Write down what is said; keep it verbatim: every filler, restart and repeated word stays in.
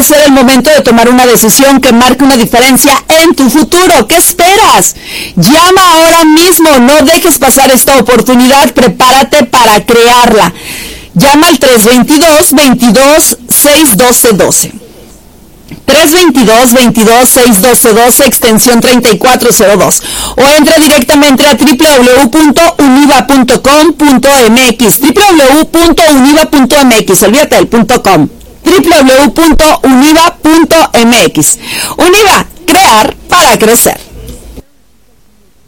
ser el momento de tomar una decisión que marque una diferencia en tu futuro. ¿Qué esperas? Llama ahora mismo, no dejes pasar esta oportunidad, prepárate para crearla. Llama al tres veintidós, veintidós, seis doce, doce. tres veintidós, veintidós, seis doce, doce, extensión treinta y cuatro cero dos. O entra directamente a doble u doble u doble u punto univa punto com punto m x, doble u doble u doble u punto univa punto m x, olvídate del punto com, doble u doble u doble u punto univa punto m x. Univa, crear para crecer.